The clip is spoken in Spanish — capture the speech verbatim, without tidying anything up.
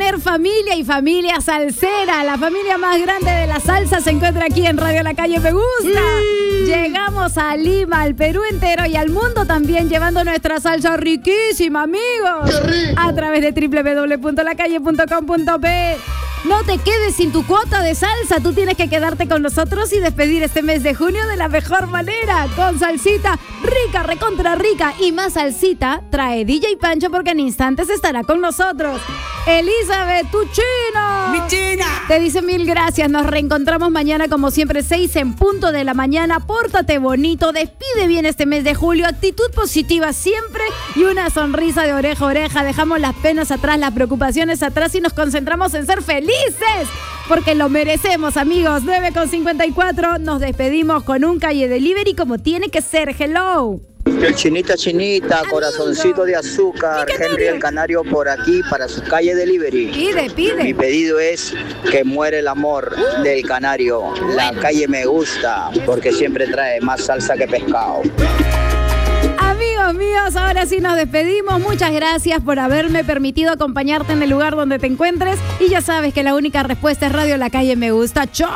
tener familia y familia salsera. La familia más grande de la salsa se encuentra aquí en Radio La Calle Me Gusta. Mm. Llegamos a Lima, al Perú entero y al mundo también, llevando nuestra salsa riquísima, amigos. A través de doble u doble u doble u punto la calle punto com punto pe. No te quedes sin tu cuota de salsa. Tú tienes que quedarte con nosotros y despedir este mes de junio de la mejor manera. Con salsita rica, recontra rica. Y más salsita trae D J Pancho, porque en instantes estará con nosotros. Elizabeth, tu chino. ¡Mi china! Te dice mil gracias. Nos reencontramos mañana como siempre, seis en punto de la mañana. Pórtate bonito, despide bien este mes de julio. Actitud positiva siempre y una sonrisa de oreja a oreja. Dejamos las penas atrás, las preocupaciones atrás y nos concentramos en ser felices. Porque lo merecemos, amigos. nueve con cincuenta y cuatro. Nos despedimos con un Calle Delivery como tiene que ser. Hello. Chinita, chinita, amigo. Corazoncito de azúcar, Henry el Canario por aquí para su Calle Delivery. Pide, pide. Mi pedido es que muere el amor del Canario. La calle me gusta porque siempre trae más salsa que pescado. Amigos míos, ahora sí nos despedimos. Muchas gracias por haberme permitido acompañarte en el lugar donde te encuentres. Y ya sabes que la única respuesta es Radio La Calle Me Gusta. ¡Chao!